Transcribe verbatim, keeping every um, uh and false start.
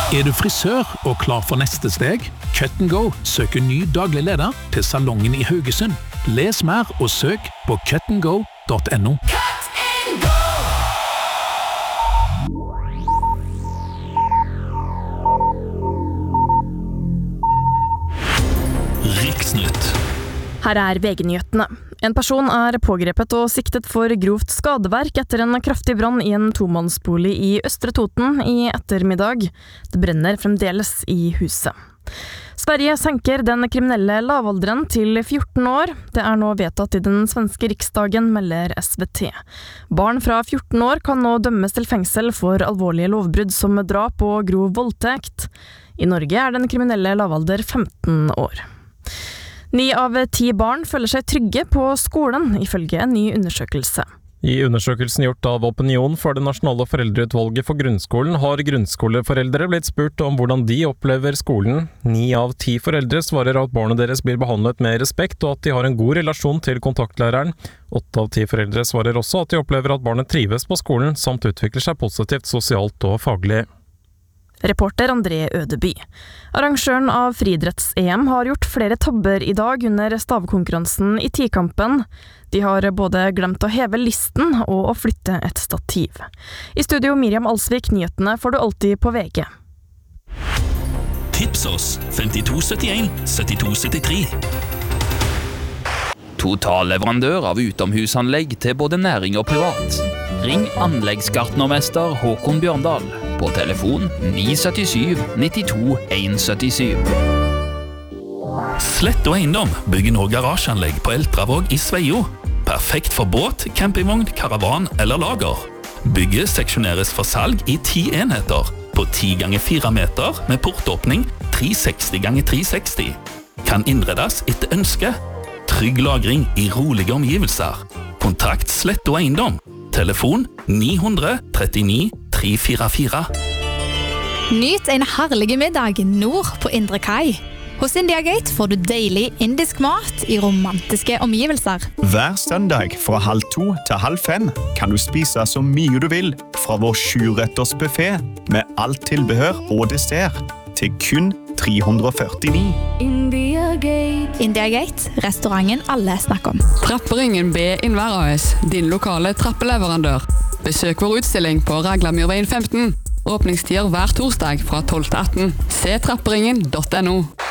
Er du frisør og klar for neste steg? Cut and Go søker ny daglig leder til salongen i Haugesund. Les mer og søk på cut and go dot no. Riksnytt. Her er V G-nyhetene. En person er pågrepet og siktet for grovt skadeverk etter en kraftig brann i en tomannsbolig i Østre Toten i ettermiddag. Det brenner fremdeles i huset. Sverige senker den kriminelle lavalderen til fjorten år. Det er nå vedtatt i den svenske riksdagen, melder S V T. Barn fra fjorten år kan nå dømmes til fengsel for alvorlige lovbrudd som drap og grov voldtekt. I Norge er den kriminelle lavalder femten år. Ni av ti barn føler seg trygge på skolen, ifølge en ny undersøkelse. I undersøkelsen gjort av Opinion for det nasjonale foreldreutvalget for grunnskolen har grunnskoleforeldre blitt spurt om hvordan de opplever skolen. Ni av ti foreldre svarer at barnet deres blir behandlet med respekt og at de har en god relasjon til kontaktlæreren. Åtte av ti foreldre svarer også at de opplever at barnet trives på skolen, samt utvikler seg positivt sosialt og faglig. Reporter André Ødeby. Arrangøren av friidretts-E M har gjort flere tabber i dag under stavkonkurransen i tikampen. De har både glemt å heve listen og å flytte et stativ. I studio Miriam Alsvik, nyhetene får du alltid på V G. Tips oss femtito syttien syttito syttitre. Totalleverandør av utomhusanlegg til både næring og privat. Ring anleggsgartnermester Håkon Bjørndal på telefon ni syv syv nittito en syv syv. Slett og Eiendom bygger nå garasjeanlegg på Eltravåg i Sveio. Perfekt for båt, campingvogn, karavan eller lager. Bygget seksjoneres for salg i ti enheter på ti ganger fire meter med portåpning tre seksti ganger tre seksti. Kan innredes etter ønske. Trygg lagring i rolige omgivelser. Kontakt Slett og Eiendom. Telefon ni hundre trettini tre fire fire. Nyt en herlig middag nord på Indre Kai. Hos India Gate får du deilig indisk mat i romantiske omgivelser. Hver søndag fra halv to til halv fem kan du spise så mye du vil fra vår sjuretters buffet med alt tilbehør og dessert til kun tre hundre førtini. India Gate. India Gate, restauranten alle snakker om. Trapperingen B Innvær A S, din lokale trappeleverandør. Besøk vår utstilling på Raglamyrveien femten. Åpningstider hver torsdag fra tolv til atten. Se trapperingen punktum no.